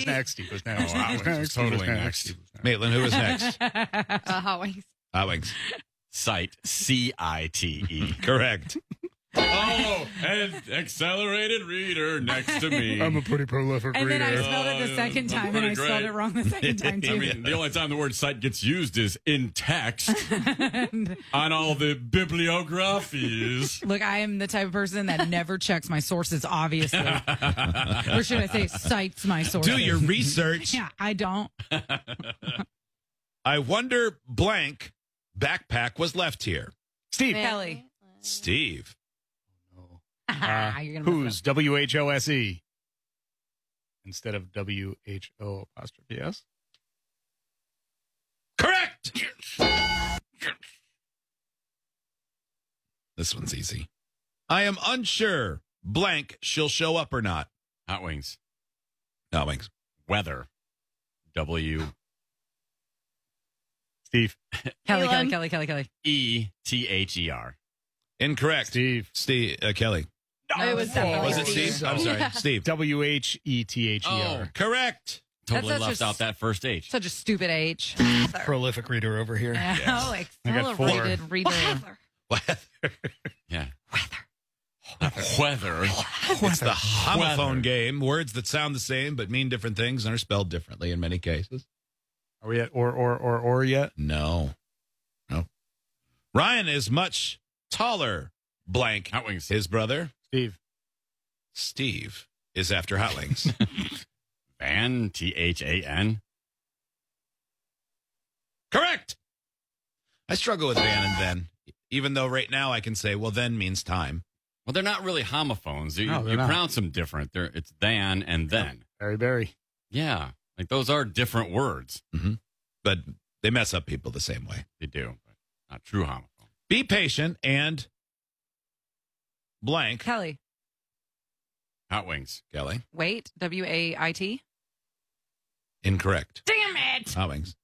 was next. He was next. Oh, Hot Wings was totally next. Maitland, who was next? Hot Wings. Hot Wings. Cite. C-I-T-E. Correct. Oh, and accelerated reader next to me. I'm a pretty prolific And reader. then I spelled it the second time, and I pretty spelled great. it wrong the second time, too. I mean, the only time the word cite gets used is in text on all the bibliographies. Look, I am the type of person that never checks my sources, obviously. Or should I say cites my sources? Do your research. Yeah, I don't. I wonder blank backpack was left here. Steve. Kelly. Steve. You're gonna Who's WHOSE instead of WHO''S? Correct. This one's easy. I am unsure blank she'll show up or not. Hot Wings. Hot Wings. Weather. W. Steve. Kelly, Elon. Kelly. E-T-H-E-R. Incorrect. Steve. No, Kelly. It was definitely Was it Steve? I'm sorry. Yeah. Steve. WHETHER. Oh. Correct. Totally That's left such a out that first H. Such a stupid H. Prolific reader over here. Oh, I got four. accelerated reader. Weather. Yeah. Weather. It's the homophone Weather. game. Words that sound the same but mean different things and are spelled differently in many cases. Are we at or yet? No. Ryan is much taller. Blank. Hot Wings. His brother, Steve. Steve, is after Hot Wings. Van. T-H-A-N. Correct. I struggle with Van and then, even though right now I can say, well, then means time. Well, they're not really homophones. You, No, they're you not. pronounce them different. It's than and then. Barry. Yeah. Like those are different words. But they mess up people the same way. They do. But not true homophone. Be patient and blank. Kelly. Hot Wings. Kelly. Wait. W-A-I-T. Incorrect. Damn it. Hot Wings.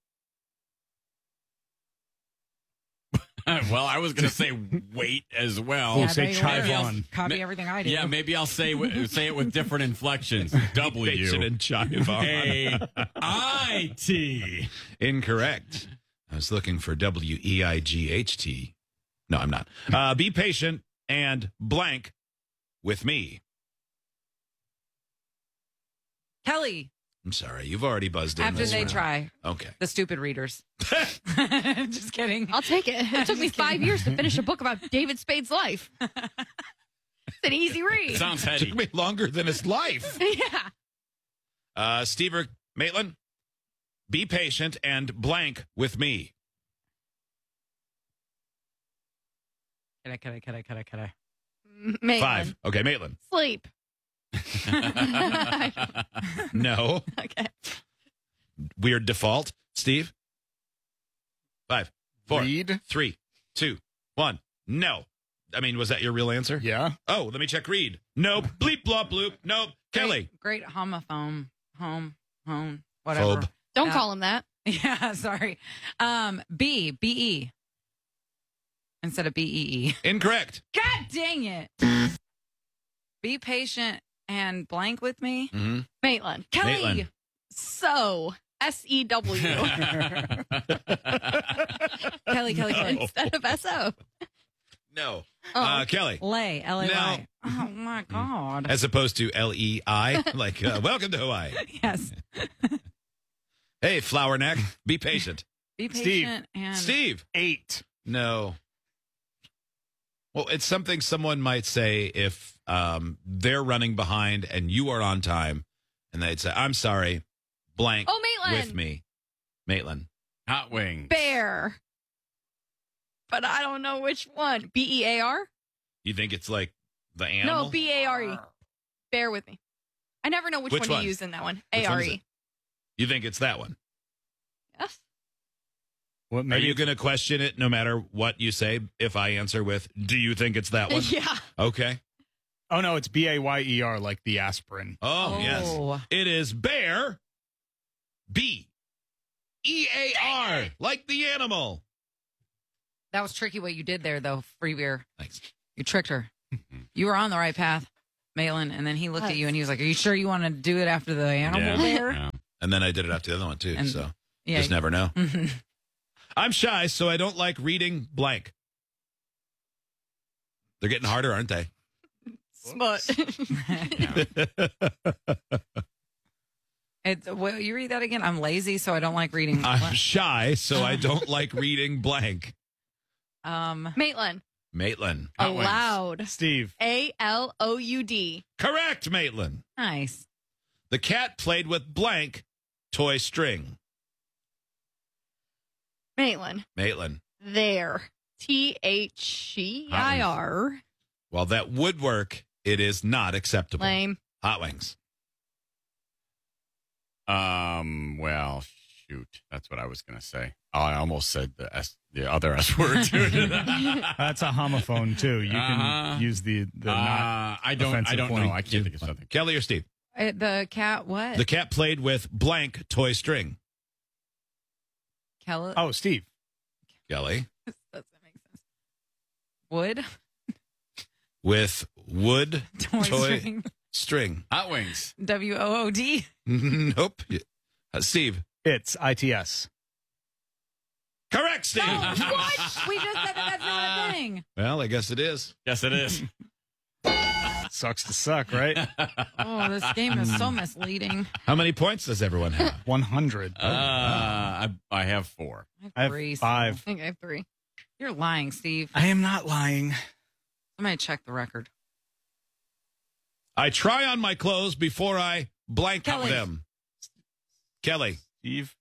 Well, I was going to say wait as well. We'll Yeah, say there you try are. one. Copy Ma- everything I do. Yeah, maybe I'll say it with different inflections. Patient W and chive on. A-I-T. Incorrect. I was looking for W-E-I-G-H-T. No, I'm not. Be patient and blank with me. Kelly. I'm sorry. You've already buzzed in. After this they round. try. Okay. The stupid readers. Just kidding. I'll take it. It took me 5 years to finish a book about David Spade's life. It's an easy read. Sounds Took heady. me longer than his life. Yeah. Steve or Maitland, be patient and blank with me. Can I? Maitland. 5. Okay, Maitland. Sleep. No. Okay. Weird default. Steve? 5, 4, Read. 3, 2, 1. No. I mean, was that your real answer? Yeah. Oh, let me check read. Nope. Bleep, blop, bloop. Nope. Kelly. Great homophone. Home. Whatever. Phobe. Don't call him that. Yeah, sorry. B-E. Instead of B-E-E. Incorrect. God dang it. Be patient and blank with me. Mm-hmm. Maitland. Kelly. Maitland. So. S-E-W. Kelly. Instead of S-O. No. Oh. Kelly. Lay. L-A-Y. No. Oh, my God. As opposed to L-E-I. Like, welcome to Hawaii. Yes. Hey, flower neck. Be patient. Be Steve. patient and... Steve. 8. No. Well, it's something someone might say if they're running behind and you are on time, and they'd say, I'm sorry, blank Oh, Maitland. with me. Maitland. Hot Wings. Bear. But I don't know which one. B-E-A-R? You think it's like the animal? No, B-A-R-E. Bear with me. I never know which Which one one? to use in that one. Which one is A-R-E. it? You think it's that one? Yes. Well, Are maybe you going to question it no matter what you say if I answer with, do you think it's that one? Yeah. Okay. Oh, no, it's B-A-Y-E-R, like the aspirin. Oh, yes. It is bear. B-E-A-R, like the animal. That was tricky what you did there, though, Free Beer. Thanks. You tricked her. You were on the right path, Malin, and then he looked at you and he was like, are you sure you want to do it after the animal Yeah. there? Yeah. And then I did it after the other one, too. And- So Yeah. just never know. Mhm. I'm shy, so I don't like reading blank. They're getting harder, aren't they? Smut. Well, you read that again? I'm lazy, so I don't like reading. I'm shy, so I don't like reading blank. Maitland. Maitland. Hot wings. Allowed. Steve. ALOUD. Correct, Maitland. Nice. The cat played with blank toy string. Maitland. Maitland. There. THEIR. While that would work, it is not acceptable. Lame. Hot wings. Well, shoot. That's what I was going to say. Oh, I almost said the other S word, too. That's a homophone too. You can Uh-huh. use the not. I don't offensive know. point. I can't think of something. Kelly or Steve? The cat, what? The cat played with blank toy string. Kelly? Oh, Steve. Kelly. Doesn't make sense. Wood? With wood Toy string. string. Hot wings. WOOD? Nope. Steve. It's ITS. Correct, Steve. What? We just said that that's not a thing. Well, I guess it is. Yes, it is. Sucks to suck, right? Oh, this game is so misleading. How many points does everyone have? 100. I have 4. I have three, so- 5. I think I have 3. You're lying, Steve. I am not lying. Somebody check the record. I try on my clothes before I blank Kelly. them. Kelly. Steve.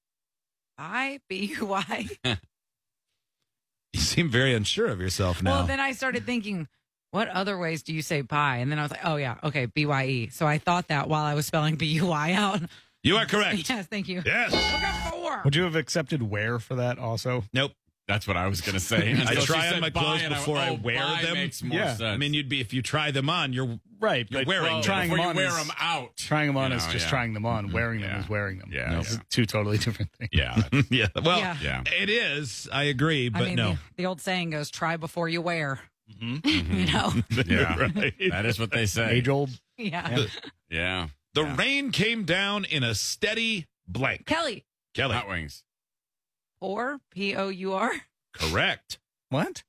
BUY. You seem very unsure of yourself now. Well, then I started thinking, what other ways do you say bye? And then I was like, oh, yeah, okay, BYE. So I thought that while I was spelling BUY out. You are correct. Yes, thank you. Yes. Look at 4. Would you have accepted where for that also? Nope. That's what I was going to say. I Until she try on said my bye, clothes and before I went, wear bye them. Makes more Yeah. sense. I mean, if you try them on, you're Right. You're but wearing them. trying before them you on wear is, them out. Trying them on You is know, just yeah. trying them on. Wearing them Yeah. is wearing them. Yeah, It's yeah. two totally different things. Yeah. yeah. Well, Yeah. Yeah. it is. I agree, but I mean, no. the old saying goes, try before you wear. Mhm. You know? Yeah. Right. That is what they say. Age old. Yeah. Yeah. The Yeah. rain came down in a steady blank. Kelly. Kelly. Hot wings. Pour, POUR. Correct. What?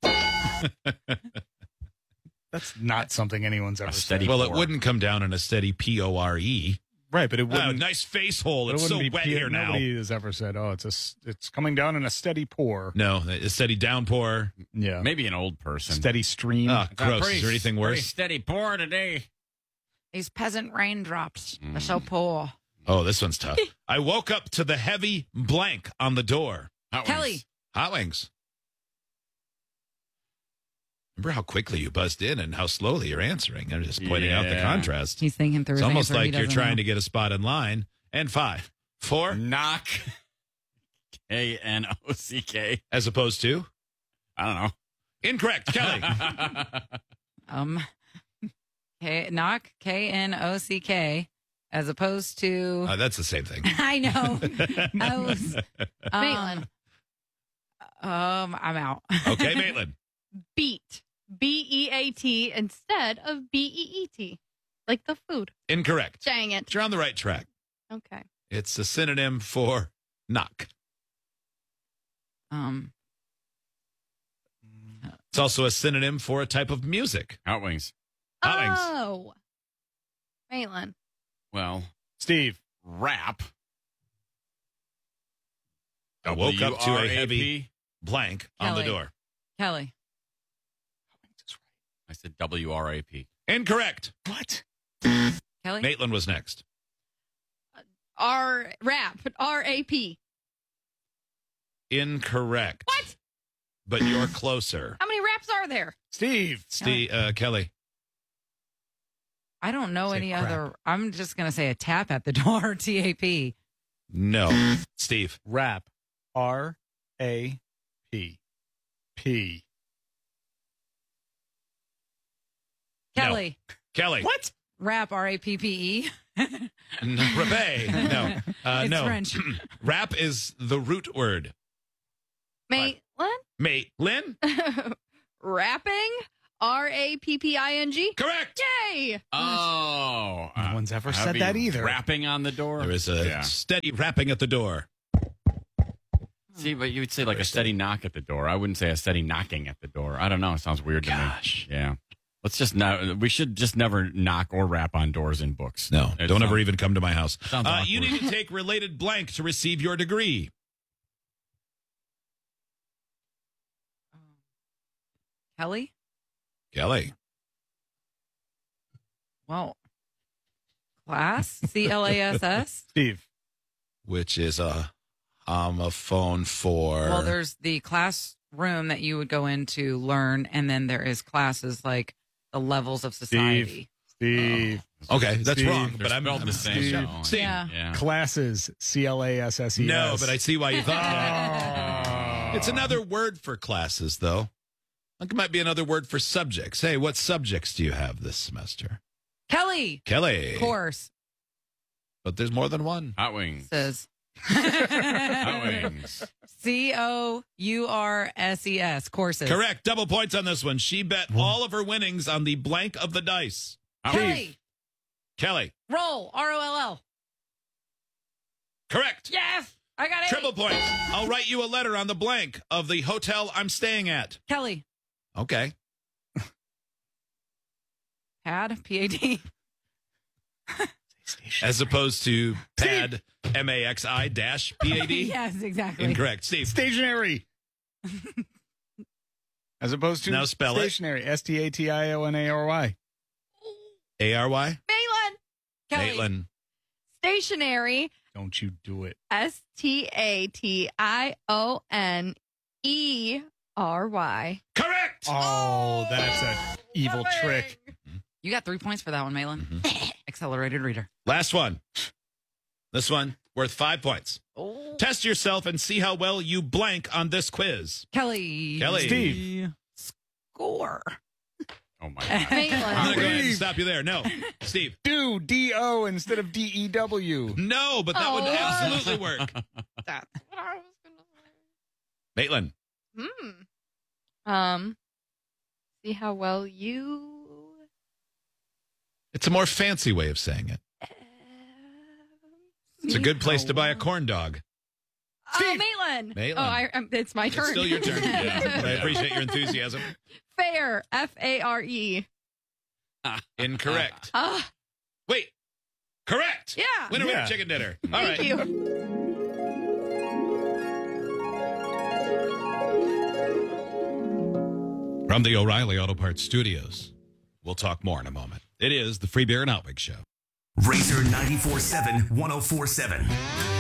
That's not something anyone's ever A steady said. Well, it pour. wouldn't come down in a steady PORE. Right, but it Oh, wouldn't. nice face hole. it It's so wouldn't be wet P- here now. Nobody has ever said, "Oh, it's coming down in a steady pour." No, a steady downpour. Yeah, Maybe an old person. steady stream. Ah, It's a gross. pretty- Is there anything pretty worse? steady pour today. These peasant raindrops are so poor. Oh, this one's tough. I woke up to the heavy blank on the door. Hot Kelly. wings. Hot wings. Remember how quickly you buzzed in and how slowly you're answering. I'm just pointing out the Yeah. contrast. He's thinking through It's his almost answer. like you're trying to get a spot in line. And 5, 4, Knock. KNOCK. as opposed to I don't know. incorrect. Kelly. Knock, KNOCK, as opposed to. That's the same thing. I know. I was. Maitland. I'm out. Okay, Maitland. Beat. BEAT instead of BEET. Like the food. Incorrect. Dang it. But you're on the right track. Okay. It's a synonym for knock. It's also a synonym for a type of music. Hot wings. Hot wings. Oh. Maitland. Well, Steve. rap. I woke up to a WRAP. heavy blank on the Kelly. door. Kelly. I said WRAP. Incorrect. What? Kelly. Maitland was next. Rap. RAP. Incorrect. What? But you're closer. How many raps are there? Steve. Kelly. I don't know Say any crap. other. I'm just going to say a tap at the door. TAP. No. Steve. Rap. RAP. P. Kelly. Kelly. What? Rap, RAPPE. Rapé. No. It's no. French. Rap is the root word. Maitland? Maitland. Rapping? Rapping. Correct. Yay! Oh. No one's ever said heavy that either. Rapping on the door. There is a Yeah. steady rapping at the door. See, but you would say like a steady knock at the door. I wouldn't say a steady knocking at the door. I don't know. It sounds weird Gosh. to me. Yeah. Let's just not. We should just never knock or rap on doors in books. No, It don't ever sounds- even come to my house. Sounds awkward. You need to take related blank to receive your degree. Kelly? Kelly. Well, class? CLASS? Steve. Which is a homophone for. Well, there's the classroom that you would go in to learn, and then there is classes like the levels of society. Steve. Okay, that's Steve. wrong. They're But I'm spelled the same. Steve. though. Steve. Yeah. Yeah. Classes. CLASSES. No, but I see why you thought that. Oh. It's another word for classes, though. Like it might be another word for subjects. Hey, what subjects do you have this semester? Kelly! Kelly. Course But there's more than one. Hot wings. says Hot wings. COURSES. Courses. Correct. Double points on this one. She bet all of her winnings on the blank of the dice. Hot Kelly! wings. Kelly. Roll. ROLL. Correct. Yes! I got it. Triple points. I'll write you a letter on the blank of the hotel I'm staying at. Kelly. Okay. PAD. PAD. As opposed to pad, MAXI dash PAD. Yes, exactly. Incorrect. Steve. Stationary. As opposed to Now spell it. stationary. STATIONARY. ARY. Maitland. Kelly. Maitland. Stationary. Don't you do it. STATIONERY. Correct. Oh, that's an evil trick. You got 3 points for that one, Malin. Accelerated reader. Last one. This one worth 5 points. Oh. Test yourself and see how well you blank on this quiz. Kelly. Kelly. Steve. Score. Oh my God. I'm going to go ahead and Steve. stop you there. No. Steve. Do DO instead of DEW. No, but that would Oh. absolutely work. That's what I was going to Maitland. say. See how well you. It's a more fancy way of saying it. It's a good place to buy a corn dog. Steve. Maitland. Maitland. Oh, it's my turn. It's still your turn. Yeah. I appreciate your enthusiasm. Fair. FARE. Incorrect. Ah, Wait. Correct. yeah. Winner, winner, Yeah. chicken dinner. All Thank right. you. From the O'Reilly Auto Parts Studios. We'll talk more in a moment. It is the Free Beer and Outwig Show. Razor 94.7, 104.7.